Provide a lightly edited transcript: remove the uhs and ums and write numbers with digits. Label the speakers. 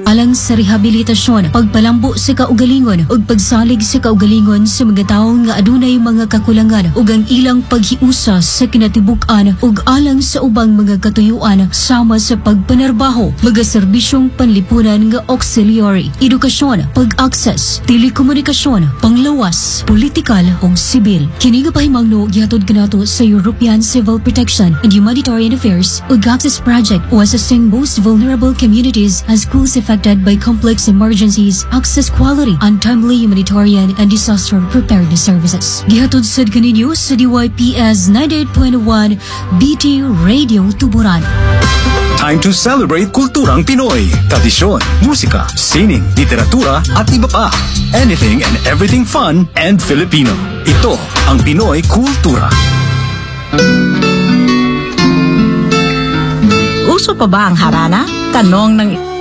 Speaker 1: alang sa rehabilitasyon, pagpalambo sa kaugalingon ug pagsalig sa kaugalingon sa mga tawo nga adunay mga kakulangan ug ang ilang paghiusa sa kinatibuk-an ug alang sa ubang mga katuyuan sama sa pagpanarbaho, mga serbisyong panlipunan nga auxiliary, edukasyon, pag-access, telekomunikasyon, panglawas, politikal ug sibil. Kini nga pahimangno gihatod kanato sa European Civil Protection and Humanitarian Affairs ug Access Project o assisting most vulnerable communities and schools affected by complex emergencies, access quality, untimely humanitarian and disaster preparedness services. Gihatod sad kaninyo sa DYPS 98.1 BT Radio Tuburan.
Speaker 2: Time to celebrate kulturang Pinoy, tradisyon, musika, sining, literatura at iba pa. Anything and everything fun and Filipino. Ito ang Pinoy Kultura.
Speaker 3: Uso pa ba ang harana? Tanong ng